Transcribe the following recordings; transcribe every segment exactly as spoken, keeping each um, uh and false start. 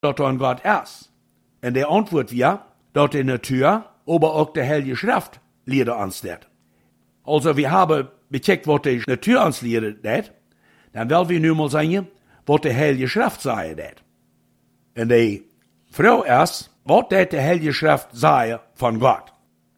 dat an Gott is. En de antwoord wir, dat in der Tür, aber auch der Heilige Schrift lehre uns dat. Also wir haben becheckt, was die Natur uns lehre dat, dann will wir nu mal sagen, was die Heilige Schrift sei dat. En die Frau ist, was dat die Heilige Schrift sei von Gott.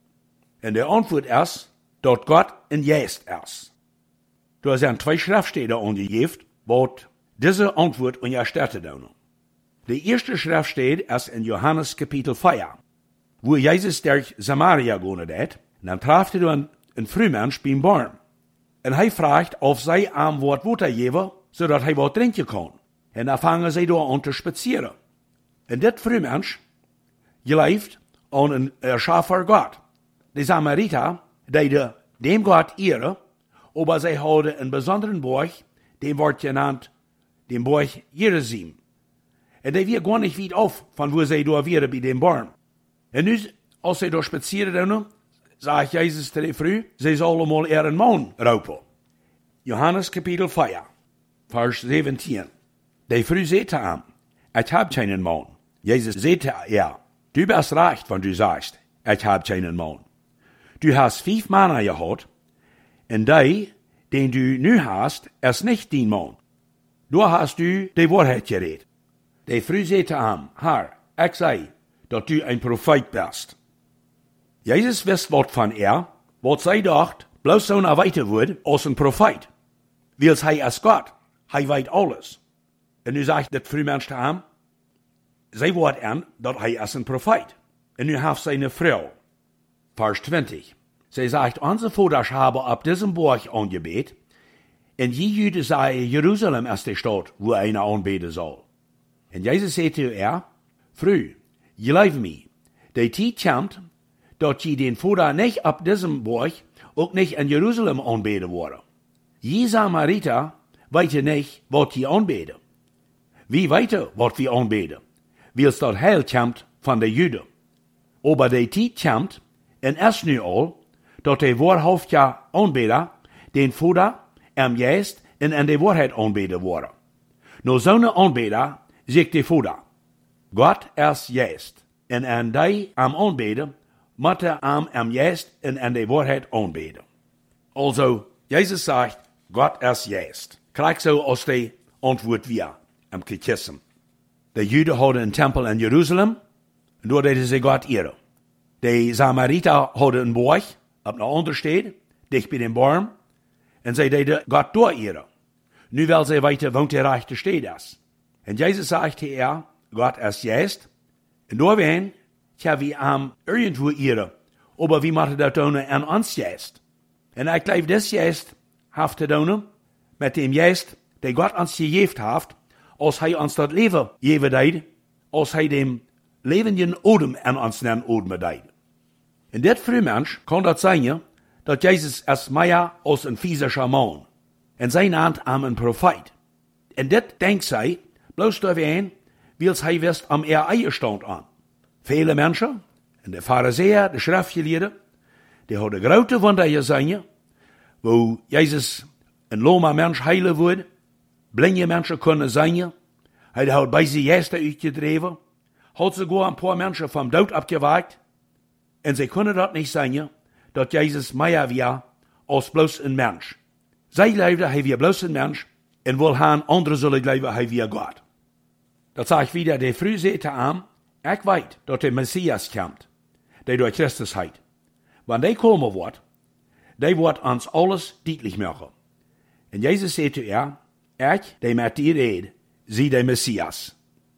En der Antwort ist, dat Gott in Geist ist. Da sind zwei Schriftstellen angegeben, was diese Antwort unterstützt. Die erste Schriftstelle ist in Johannes Kapitel vier, wo Jesus durch Samaria gegangen ist, und dann traf er einen, einen Frühmensch beim Baum. Und er fragt, ob sie am Wort Wasser geben, sodass er was trinken kann. Und dann fangen sie da an zu spazieren. Und das Frühmensch gelebt an einen Erschaffer Gott. Die Samariter, die dem Gott ehren, aber sie hadden einen besonderen Burg, den wird genannt, den Burg Gerizim. Und die wir gar nicht weit auf, von wo sie da wären bei dem Baum. Und nu, als sie da spazieren, sagt Jesus zu der Früh, sie sollen mal ihren Mann raupen. Johannes Kapitel vier, Vers siebzehn. Die Früh sagte ihm, ich hab keinen Mann. Jesus sagte ihr, du bist recht, wenn du sagst, ich hab keinen Mann. Du hast fünf Männer gehabt, und der, den du nu hast, ist nicht dein Mann. Da hast du die Wahrheit geredet. Die Früh sagte ihm, Herr, ich sei, dass du ein Prophet bist. Jesus wusste was von er, was sie dacht, bloß so eine weiter wird als ein Prophet. Weil er ist Gott, er weiß alles. Und nu sagt das Frühmensch zu ihm, sie wird an, dass er ist ein Prophet. Und nu hat seine Frau, Vers zwanzig. Sie sagt, unsere Väter haben ab diesem Burg angebetet, und die Juden sagen, Jerusalem ist die Stadt, wo einer anbeten soll. Und Jesus sagte zu ihr, Früh, glaub mir, die Zeit kommt, dass die den Vater nicht ab diesem Burg auch nicht in Jerusalem anbeten wollen. Die Samariter weiten nicht, was die anbeten. Wie weiter, was wir anbeten, weil es dort Heil kommt von den Juden. Aber die Zeit kommt, und erst nu all, dass die wahrhaftige Anbeter den Vater am Geist und an die Wahrheit anbeten wollen. Nur so eine Anbeter sagt der Vater, Gott ist Geist, und an die am Anbeten, muss er am am Geist und an die Wahrheit anbeten. Also, Jesus sagt, Gott ist Geist. Gleich so aus der Antwort wir am Katechismus. Die Juden hatten einen Tempel in Jerusalem, und dort hätten sie Gott ehren. Die Samariter hatten einen Burg, ab einer anderen Stadt, dicht bei dem Baum, und sie hätten Gott dort ehren. Nu will sie weiter, wo der rechte Stadt ist. Und Jesus sagte er, Gott ist Geist, und da werden, tja, wir am irgendwo ehren, aber wie machen das tun an uns Geist? Und ich glaube, das Geist hat zu tun mit dem Geist, der Gott uns gegeben hat, als er uns das Leben geben hat, als er dem lebenden Odem an uns den Odem hat. Und das Frühmensch kann das sein, dass Jesus ist mehr als ein physischer Mann. Und sein Hand am ein Prophet. Und das denkt sie, bloß da ein, weil sie wisst am er Eierstand an. Viele Menschen, und der Pharisäer, der Schriftgelehrte, die haben große Wunder gesehen, wo Jesus ein loma Mensch heilen würde, blinde Menschen können sein, er hat bei sie Geister ausgetrieben, hat sogar ein paar Menschen vom Tod abgewagt, und sie können dort nicht sein, dass Jesus mehr war als bloß ein Mensch. Sie glauben, er war bloß ein Mensch, und wohl haben andere sollen glauben, er war Gott. Das sage ich wieder, der früh sagte am, ich weiß, dass der Messias kommt, der durch Christus heißt. Wenn der kommen wird, der wird uns alles deutlich machen. Und Jesus sagte er, ich, der mit dir redet, sie der Messias.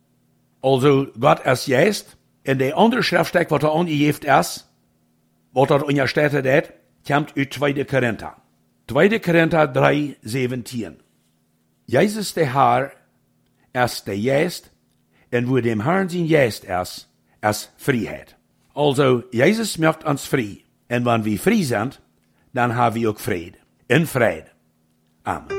Also, Gott ist Geist, und der andere Schriftstück, was er angegeben ist, was er untersteht hat, kommt aus zweiter Korinther. zweiter Korinther drei, siebzehn. Jesus, der Herr, ist der Geist, und wo dem Herrn sein Geist ist, ist Freiheit. Also, Jesus macht uns frei. Und wenn wir frei sind, dann haben wir auch Friede. In Friede. Amen.